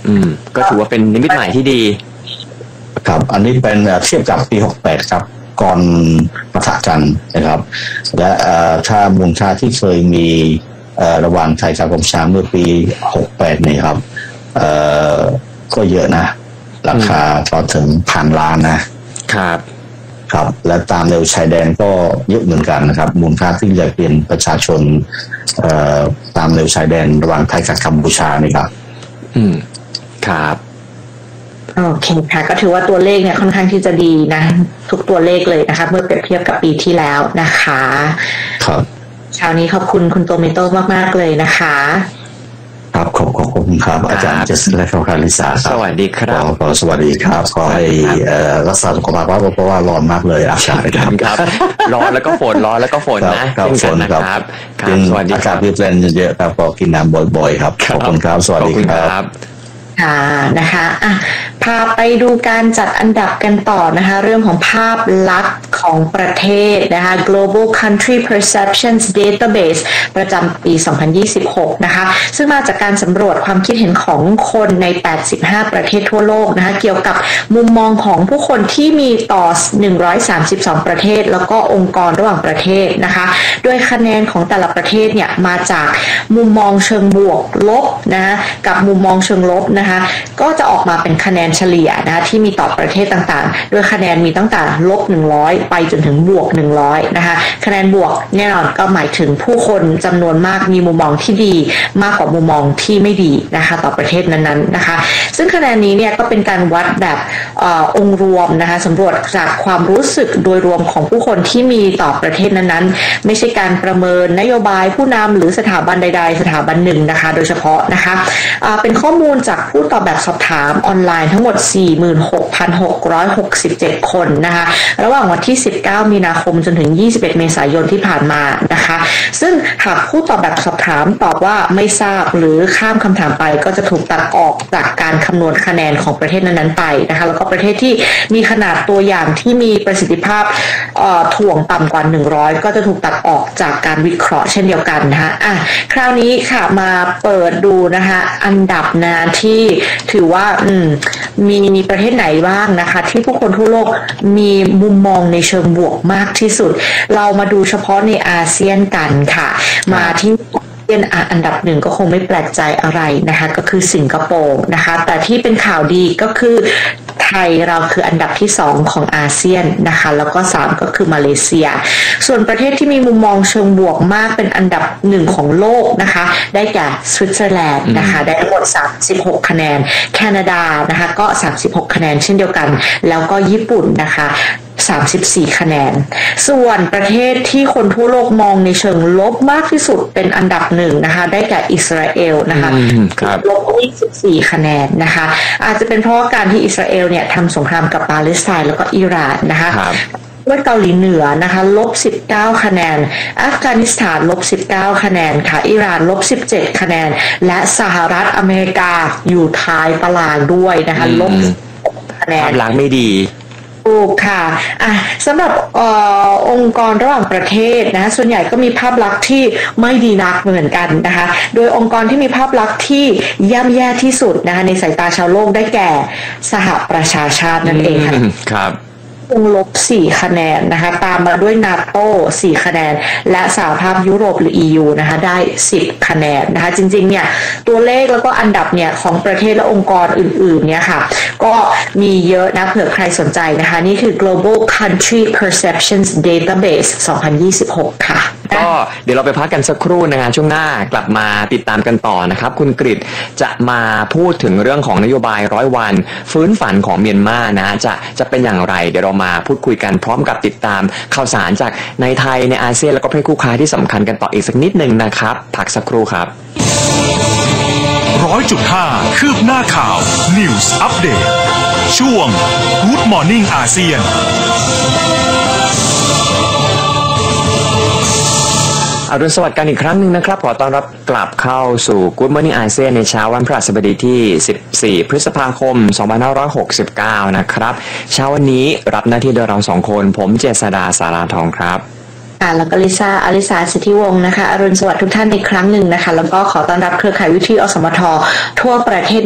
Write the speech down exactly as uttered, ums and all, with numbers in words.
อืมก็ถือว่าเป็นนิมิตใหม่ที่ดีครับอันนี้เป็นเทียบกับปีหกสิบแปดครับก่อนปะทะกันนะครับและถ้ามูลค่าที่เคยมีระหว่างไทยกับกัมพูชาเมื่อปีหกสิบแปดนี่ครับก็เยอะนะราคาพอถึงพันล้านนะครับครับและตามแนวชายแดนก็เยอะเหมือนกันนะครับมูลค่าที่จะเปลี่ยนประชาชนตามแนวชายแดนระหว่างไทยกับกัมพูชานี่ครับอืมครับโอเคค่ะก็ถือว่าตัวเลขเนี่ยค่อนข้างที่จะดีนะทุกตัวเลขเลยนะคะเมื่อเปรียบเทียบกับปีที่แล้วนะคะครับเช้านี้ขอบคุณคุณโตเมโต้มากๆเลยนะคะครับขอบขอบคุณครับอาจารย์เจษและคาริสาสวัสดีครับขอสวัสดีครับขอให้รักษาสุขภาพเพราะว่าร้อนมากเลยอากาศครับร้อนแล้วก็ฝนร้อนแล้วก็ฝนนะครับฝนนะครับสวัสดีอากาศเปลี่ยนแปลงเยอะครับก็กินน้ำบ่อยๆครับขอบคุณครับสวัสดีครับค่ะนะคะอ่ะพาไปดูการจัดอันดับกันต่อนะคะเรื่องของภาพลักษณ์ของประเทศนะคะ Global Country Perceptions Database ประจำปี สองพันยี่สิบหก นะคะซึ่งมาจากการสำรวจความคิดเห็นของคนใน แปดสิบห้า ประเทศทั่วโลกนะคะเกี่ยวกับมุมมองของผู้คนที่มีต่อ หนึ่งร้อยสามสิบสอง ประเทศแล้วก็องค์กรระหว่างประเทศนะคะโดยคะแนนของแต่ละประเทศเนี่ยมาจากมุมมองเชิงบวกลบนะคะกับมุมมองเชิงลบนะคะก็จะออกมาเป็นคะแนนเฉลี่ยนะคะที่มีต่อประเทศต่างๆโดยคะแนนมีตั้งแต่ลบหนึ่งร้อยไปจนถึงบวกหนึ่งร้อยนะคะคะแนนบวกแน่นอนก็หมายถึงผู้คนจำนวนมากมีมุมมองที่ดีมากกว่ามุมมองที่ไม่ดีนะคะต่อประเทศนั้นๆนะคะซึ่งคะแนนนี้เนี่ยก็เป็นการวัดแบบอองค์รวมนะคะสำรวจจากความรู้สึกโดยรวมของผู้คนที่มีต่อประเทศนั้นๆไม่ใช่การประเมินนโยบายผู้นำหรือสถาบันใดๆสถาบันหนึ่งนะคะโดยเฉพาะนะคะเป็นข้อมูลจากผู้ตอบแบบสอบถามออนไลน์ทั้งหมด สี่หมื่นหกพันหกร้อยหกสิบเจ็ด คนนะคะระหว่างวันที่สิบเก้ามีนาคมจนถึงยี่สิบเอ็ดเมษายนที่ผ่านมานะคะซึ่งหากผู้ตอบแบบสอบถามตอบว่าไม่ทราบหรือข้ามคำถามไปก็จะถูกตัดออกจากการคำนวณคะแนนของประเทศนั้นๆไปนะคะแล้วก็ประเทศที่มีขนาดตัวอย่างที่มีประสิทธิภาพถ่วงต่ำกว่าหนึ่งร้อยก็จะถูกตัดออกจากการวิเคราะห์เช่นเดียวกันนะคะอ่ะคราวนี้ค่ะมาเปิดดูนะคะอันดับนะที่ถือว่าอืมมีมีประเทศไหนบ้างนะคะที่ผู้คนทั่วโลกมีมุมมองในเชิงบวกมากที่สุดเรามาดูเฉพาะในอาเซียนกันค่ะมาที่เป็นอันดับหนึ่งก็คงไม่แปลกใจอะไรนะคะก็คือสิงคโปร์นะคะแต่ที่เป็นข่าวดีก็คือไทยเราคืออันดับที่สองของอาเซียนนะคะแล้วก็สามก็คือมาเลเซียส่วนประเทศที่มีมุมมองเชิงบวกมากเป็นอันดับหนึ่งของโลกนะคะได้แก่สวิตเซอร์แลนด์นะคะได้ทั้งหมดสามสิบหกคะแนนแคนาดานะคะก็สามสิบหกคะแนนเช่นเดียวกันแล้วก็ญี่ปุ่นนะคะสามสิบสี่คะแนนส่วนประเทศที่คนทั่วโลกมองในเชิงลบมากที่สุดเป็นอันดับหนึ่งนะคะได้แก่อิสราเอลนะคะลบยี่สิบสี่คะแนนนะคะอาจจะเป็นเพราะว่าการที่อิสราเอลเนี่ยทำสงครามกับปาเลสไตน์แล้วก็อิหร่านนะคะด้วยเกาหลีเหนือนะคะลบสิบเก้าคะแนนอัฟกานิสถานลบสิบเก้าคะแนนค่ะอิหร่านลบสิบเจ็ดคะแนนและสหรัฐอเมริกาอยู่ท้ายตารางด้วยนะคะลบคะแนนหลังไม่ดีถูกค่ะอ่ะสำหรับอองค์กรระหว่างประเทศนะส่วนใหญ่ก็มีภาพลักษณ์ที่ไม่ดีนักเหมือนกันนะคะโดยองค์กรที่มีภาพลักษณ์ที่ย่ำแย่ที่สุดนะคะในสายตาชาวโลกได้แก่สหประชาชาตินั่นเองค่ะครับวงลบสี่คะแนนนะคะตามมาด้วยนาโต้สี่คะแนนและสหภาพยุโรปหรือ อี ยู นะคะได้สิบคะแนนนะคะจริงๆเนี่ยตัวเลขแล้วก็อันดับเนี่ยของประเทศและองค์กรอื่นๆเนี่ยค่ะก็มีเยอะนะเผื่อใครสนใจนะคะนี่คือ Global Country Perceptions Database สองพันยี่สิบหกค่ะก็เดี๋ยวเราไปพักกันสักครู่นะฮะช่วงหน้ากลับมาติดตามกันต่อนะครับคุณกฤษจะมาพูดถึงเรื่องของนโยบายร้อยวันฟื้นฝันของเมียนมานะจะจะเป็นอย่างไรเดี๋ยวเรามาพูดคุยกันพร้อมกับติดตามข่าวสารจากในไทยในอาเซียนแล้วก็ประเทศคู่ค้าที่สำคัญกันต่ออีกสักนิดหนึ่งนะครับพักสักครู่ครับร้อยจุดห้าคืบหน้าข่าว News Update ช่วง Good Morning อาเซียนอรุณสวัสดิ์กันอีกครั้งหนึ่งนะครับขอต้อนรับกลับเข้าสู่ Good Morning อาเซียนในเช้าวันพฤหัสบดีที่สิบสี่พฤษภาคมสองพันห้าร้อยหกสิบเก้านะครับเช้าวันนี้รับหน้าที่โดยเราสองคนผมเจษฎาสาราทองครับค่ะแล้วก็ลิซ่าอลิสาสิทธิวงศ์นะคะอรุณสวัสดิ์ทุกท่านอีกครั้งหนึ่งนะคะแล้วก็ขอต้อนรับเครือข่ายวิทยุอสมททั่วประเทศ